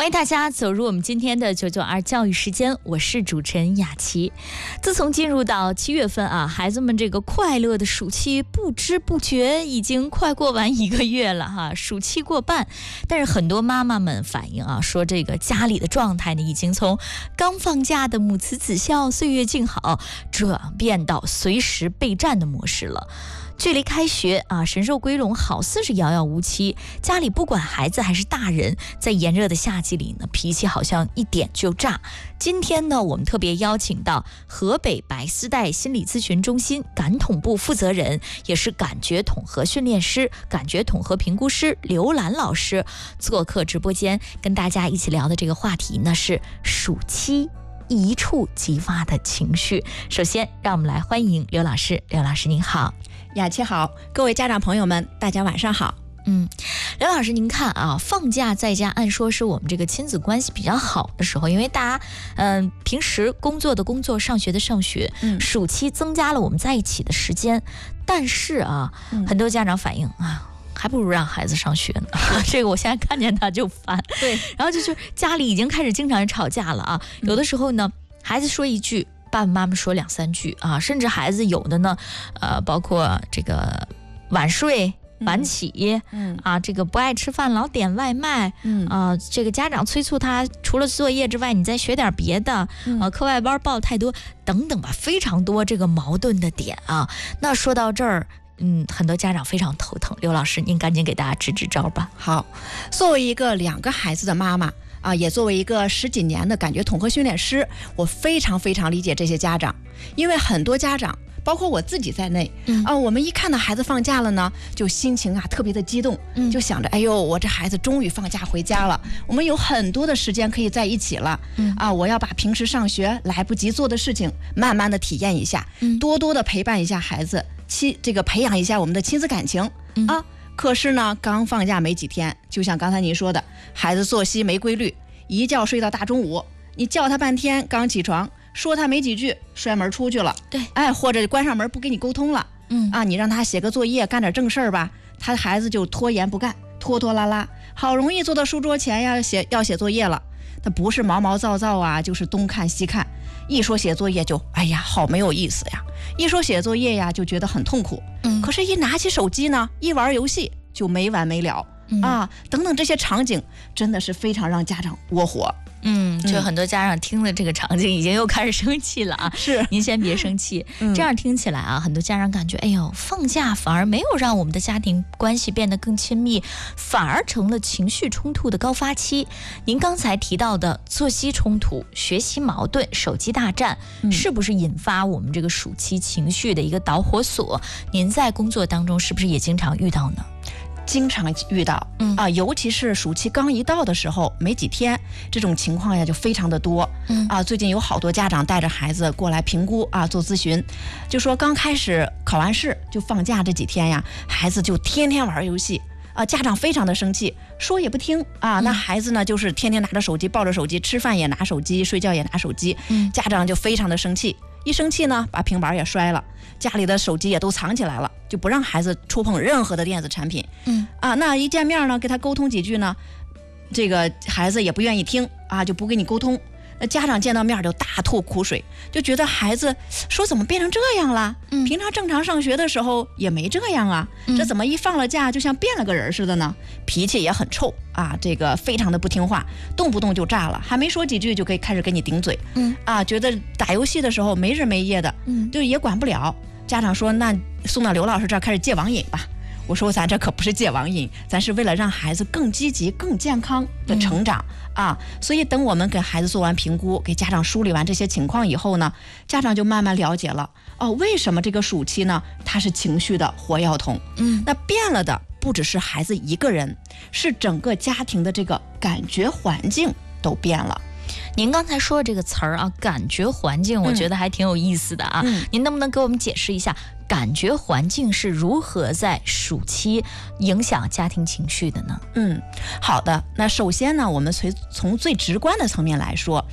欢迎大家走入我们今天的992教育时间，我是主持人雅琪。自从进入到7月份啊，孩子们这个快乐的暑期不知不觉已经快过完1个月了哈，暑期过半。但是很多妈妈们反映啊，说这个家里的状态呢，已经从刚放假的母慈子孝、岁月静好，转变到随时备战的模式了。距离开学啊，神兽归笼好似是遥遥无期。家里不管孩子还是大人，在炎热的夏季里呢，脾气好像一点就炸。今天呢，我们特别邀请到河北白丝带心理咨询中心感统部负责人，也是感觉统合训练师、感觉统合评估师刘兰老师做客直播间，跟大家一起聊的这个话题呢是暑期一触即发的情绪。首先，让我们来欢迎刘老师。刘老师您好。 雅琪好，各位家长朋友们，大家晚上好。 刘老师您看啊，放假在家按说是我们这个亲子关系比较好的时候，因为大家平时工作的工作，上学的上学，暑期增加了我们在一起的时间。但是啊，很多家长反映啊，还不如让孩子上学呢。这个我现在看见他就烦。对，然后就是家里已经开始经常吵架了啊。有的时候呢，孩子说一句，爸爸妈妈说2、3句啊，甚至孩子有的呢，包括这个晚睡、晚起，这个不爱吃饭，老点外卖，这个家长催促他，除了作业之外，你再学点别的，课外班报太多，等等吧，非常多这个矛盾的点啊。那说到这儿，很多家长非常头疼。刘老师，您赶紧给大家支支招吧。 好，作为一个2个孩子的妈妈啊，也作为一个10几年的感觉统合训练师，我非常理解这些家长，因为很多家长，包括我自己在内，我们一看到孩子放假了呢，就心情特别的激动，就想着，哎呦，我这孩子终于放假回家了，我们有很多的时间可以在一起了，我要把平时上学来不及做的事情，慢慢的体验一下，多多的陪伴一下孩子，培养一下我们的亲子感情啊。可是呢，刚放假没几天，就像刚才您说的，孩子作息没规律，一觉睡到大中午，你叫他半天刚起床，说他没几句，摔门出去了。对，或者关上门不跟你沟通了。你让他写个作业，干点正事儿吧，他孩子就拖延不干，拖拖拉拉，好容易坐到书桌前要写作业了，他不是毛毛躁躁啊，就是东看西看，一说写作业就好没有意思呀，一说写作业呀就觉得很痛苦，可是一拿起手机呢，一玩游戏就没完没了，等等，这些场景真的是非常让家长窝火。 就很多家长听了这个场景已经又开始生气了啊！是，您先别生气。这样听起来啊，很多家长感觉，哎呦，放假反而没有让我们的家庭关系变得更亲密，反而成了情绪冲突的高发期。您刚才提到的作息冲突、学习矛盾、手机大战，是不是引发我们这个暑期情绪的一个导火索？您在工作当中是不是也经常遇到呢？ 经常遇到尤其是暑期刚一到的时候，没几天，这种情况呀就非常的多。最近有好多家长带着孩子过来评估做咨询，就说刚开始考完试就放假这几天呀，孩子就天天玩游戏家长非常的生气，说也不听那孩子呢就是天天拿着手机，抱着手机，吃饭也拿手机，睡觉也拿手机，家长就非常的生气。一生气呢，把平板也摔了，家里的手机也都藏起来了，就不让孩子触碰任何的电子产品。那一见面呢，跟他沟通几句呢，这个孩子也不愿意听就不跟你沟通。家长见到面就大吐苦水，就觉得孩子说怎么变成这样了？平常正常上学的时候也没这样啊，这怎么一放了假就像变了个人似的呢？脾气也很臭这个非常的不听话，动不动就炸了，还没说几句就可以开始跟你顶嘴。觉得打游戏的时候没日没夜的，就也管不了。家长说那送到刘老师这儿开始戒网瘾吧。我说咱这可不是戒网瘾，咱是为了让孩子更积极更健康的成长所以等我们给孩子做完评估，给家长梳理完这些情况以后呢，家长就慢慢了解了为什么这个暑期呢它是情绪的火药桶。那变了的不只是孩子一个人，是整个家庭的这个感觉环境都变了。 您刚才说这个词儿感觉环境，我觉得还挺有意思的您能不能给我们解释一下，感觉环境是如何在暑期影响家庭情绪的呢？ 好的，那首先呢，我们从最直观的层面来说，